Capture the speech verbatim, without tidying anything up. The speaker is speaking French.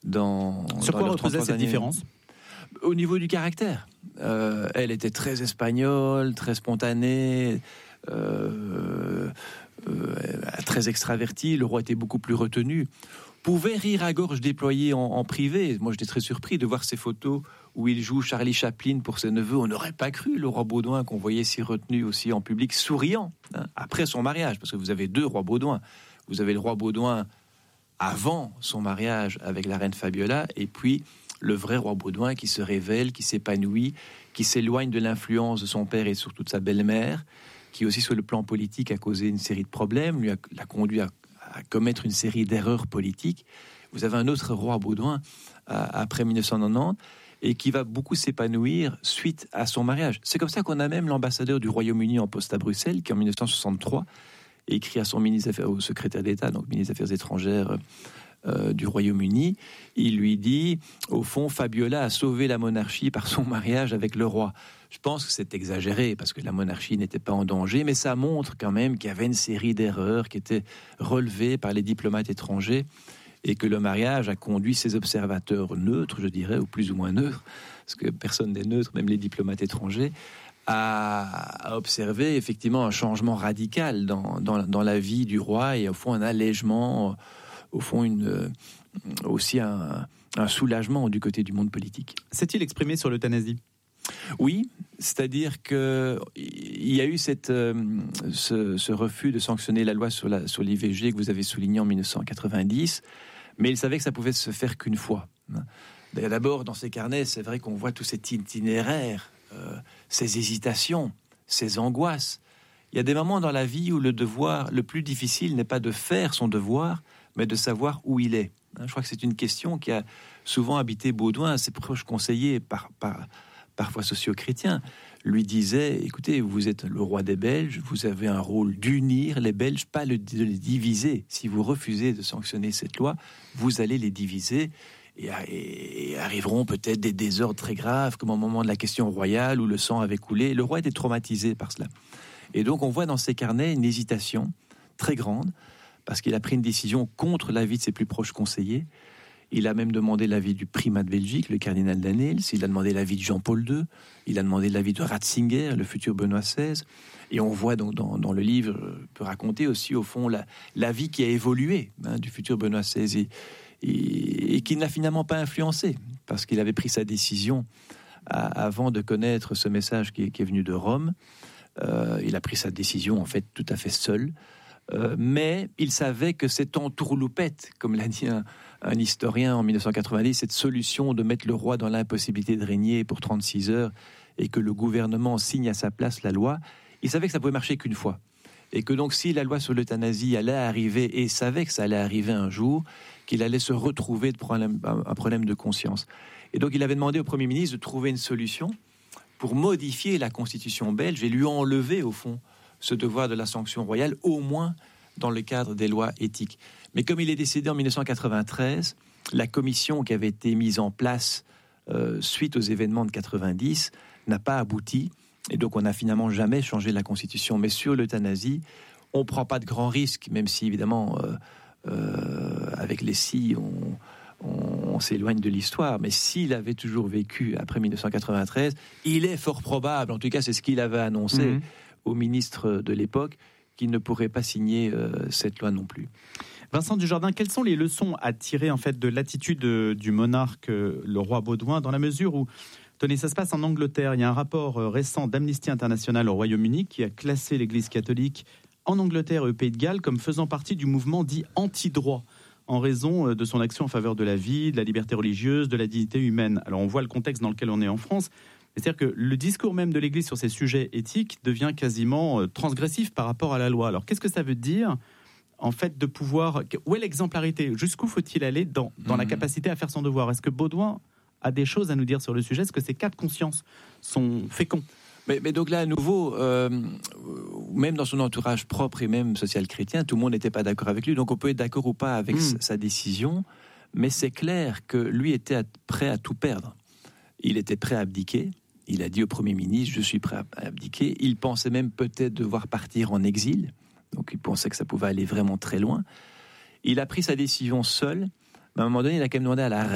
dans Sur dans quoi leurs reposait cette trente-trois différence ? Au niveau du caractère. Euh, elle était très espagnole, très spontanée, euh, euh, très extravertie. Le roi était beaucoup plus retenu. Pouvait rire à gorge déployée en, en privé. Moi, j'étais très surpris de voir ces photos où il joue Charlie Chaplin pour ses neveux. On n'aurait pas cru le roi Baudouin qu'on voyait si retenu aussi en public, souriant, hein, après son mariage. Parce que vous avez deux rois Baudouin. Vous avez le roi Baudouin avant son mariage avec la reine Fabiola, et puis le vrai roi Baudouin qui se révèle, qui s'épanouit, qui s'éloigne de l'influence de son père et surtout de sa belle-mère, qui aussi sur le plan politique a causé une série de problèmes, lui a, l'a conduit à, à commettre une série d'erreurs politiques. Vous avez un autre roi Baudouin euh, après dix-neuf cent quatre-vingt-dix et qui va beaucoup s'épanouir suite à son mariage. C'est comme ça qu'on a même l'ambassadeur du Royaume-Uni en poste à Bruxelles, qui en dix-neuf cent soixante-trois écrit à son ministre des Affaires, au secrétaire d'État, donc ministre des Affaires étrangères euh, du Royaume-Uni, il lui dit, au fond, Fabiola a sauvé la monarchie par son mariage avec le roi. Je pense que c'est exagéré, parce que la monarchie n'était pas en danger, mais ça montre quand même qu'il y avait une série d'erreurs qui étaient relevées par les diplomates étrangers, et que le mariage a conduit ces observateurs neutres, je dirais, ou plus ou moins neutres, parce que personne n'est neutre, même les diplomates étrangers, à, à observer effectivement un changement radical dans, dans, dans la vie du roi, et au fond un allègement, au fond une, aussi un, un soulagement du côté du monde politique. S'est-il exprimé sur l'euthanasie ? Oui, c'est-à-dire que il y a eu cette, euh, ce, ce refus de sanctionner la loi sur, la, sur l'I V G que vous avez souligné en dix-neuf cent quatre-vingt-dix, mais il savait que ça pouvait se faire qu'une fois. D'abord, dans ces carnets, c'est vrai qu'on voit tout cet itinéraire, euh, ces hésitations, ces angoisses. Il y a des moments dans la vie où le devoir, le plus difficile n'est pas de faire son devoir, mais de savoir où il est. Je crois que c'est une question qui a souvent habité Baudouin, ses proches conseillers, par, par, parfois socio-chrétiens, lui disaient, écoutez, vous êtes le roi des Belges, vous avez un rôle d'unir les Belges, pas de les diviser. Si vous refusez de sanctionner cette loi, vous allez les diviser. Et, et arriveront peut-être des désordres très graves, comme au moment de la question royale où le sang avait coulé. Le roi était traumatisé par cela. Et donc on voit dans ses carnets une hésitation très grande, parce qu'il a pris une décision contre l'avis de ses plus proches conseillers. Il a même demandé l'avis du primat de Belgique, le cardinal Danneels. Il a demandé l'avis de Jean-Paul deux. Il a demandé l'avis de Ratzinger, le futur Benoît seize. Et on voit donc dans, dans le livre, peut raconter aussi au fond la, la vie qui a évolué, hein, du futur Benoît seize et, et, et qui n'a finalement pas influencé, parce qu'il avait pris sa décision à, avant de connaître ce message qui, qui est venu de Rome. Euh, il a pris sa décision en fait tout à fait seul. Euh, mais il savait que cette entourloupette, comme l'a dit un, un historien en dix-neuf cent quatre-vingt-dix, cette solution de mettre le roi dans l'impossibilité de régner pour trente-six heures et que le gouvernement signe à sa place la loi, il savait que ça pouvait marcher qu'une fois. Et que donc si la loi sur l'euthanasie allait arriver, et savait que ça allait arriver un jour, qu'il allait se retrouver de problème, un problème de conscience. Et donc il avait demandé au Premier ministre de trouver une solution pour modifier la constitution belge et lui enlever au fond ce devoir de la sanction royale, au moins dans le cadre des lois éthiques. Mais comme il est décédé en dix-neuf cent quatre-vingt-treize, la commission qui avait été mise en place euh, suite aux événements de quatre-vingt-dix n'a pas abouti, et donc on n'a finalement jamais changé la constitution. Mais sur l'euthanasie, on ne prend pas de grands risques, même si évidemment, euh, euh, avec les si, on... On, on s'éloigne de l'histoire, mais s'il avait toujours vécu après dix-neuf cent quatre-vingt-treize, il est fort probable, en tout cas c'est ce qu'il avait annoncé mmh. au ministre de l'époque, qu'il ne pourrait pas signer euh, cette loi non plus. Vincent Dujardin, quelles sont les leçons à tirer en fait de l'attitude du monarque, le roi Baudouin, dans la mesure où, tenez, ça se passe en Angleterre, il y a un rapport récent d'Amnesty International au Royaume-Uni qui a classé l'Église catholique en Angleterre et au Pays de Galles comme faisant partie du mouvement dit anti-droit, en raison de son action en faveur de la vie, de la liberté religieuse, de la dignité humaine. Alors on voit le contexte dans lequel on est en France, c'est-à-dire que le discours même de l'Église sur ces sujets éthiques devient quasiment transgressif par rapport à la loi. Alors qu'est-ce que ça veut dire, en fait, de pouvoir... Où est l'exemplarité ? Jusqu'où faut-il aller dans, dans mmh. la capacité à faire son devoir ? Est-ce que Baudouin a des choses à nous dire sur le sujet ? Est-ce que ces cas de conscience sont féconds ? Mais, mais donc là, à nouveau, euh, même dans son entourage propre et même social-chrétien, tout le monde n'était pas d'accord avec lui. Donc on peut être d'accord ou pas avec mmh. sa, sa décision, mais c'est clair que lui était à, prêt à tout perdre. Il était prêt à abdiquer. Il a dit au Premier ministre, je suis prêt à abdiquer. Il pensait même peut-être devoir partir en exil. Donc il pensait que ça pouvait aller vraiment très loin. Il a pris sa décision seul, mais à un moment donné, il a quand même demandé à la reine